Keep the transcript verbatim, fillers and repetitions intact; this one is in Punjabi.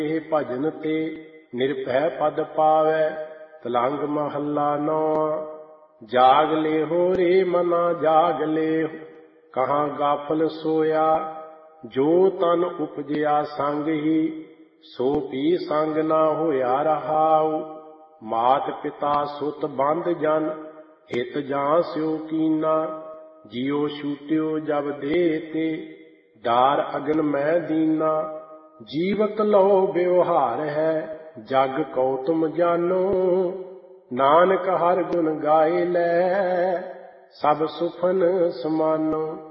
ਇਹ ਭਜਨ ਤੇ ਨਿਰਭੈ ਪਦ ਪਾਵੈ। ਤਲੰਗ ਮਹੱਲਾ ਨੌਵਾਂ। ਜਾਗ ਲੇਹੋ ਰੇ ਮਨਾ ਜਾਗ ਲੇਹੋ, ਕਹਾਂ ਗਾਫਲ ਸੋਇਆ। ਜੋ ਤਨ ਉਪਜਿਆ ਸੰਗ ਹੀ, ਸੋ ਪੀ ਸੰਗ ਨਾ ਹੋਇਆ ਰਹਾਉ। ਮਾਤ ਪਿਤਾ ਸੁਤ ਬੰਧ ਜਨ, ਹਿਤ ਜਾਂ ਸਿਉ ਕੀਨਾ। ਜਿਉ ਛੂਟਿਓ ਜਬ ਦੇਹ ਤੇ, ਡਾਰ ਅਗਨ ਮੈਂ ਦੀਨਾ। ਜੀਵਤ ਲਉ ਵਿਵਹਾਰ ਹੈ, ਜਗ ਕਉ ਤੁਮ ਜਾਨੋ। ਨਾਨਕ ਹਰਿ ਗੁਣ ਗਾਏ ਲੈ, ਸਭ ਸੁਫਨ ਸਮਾਨੋ।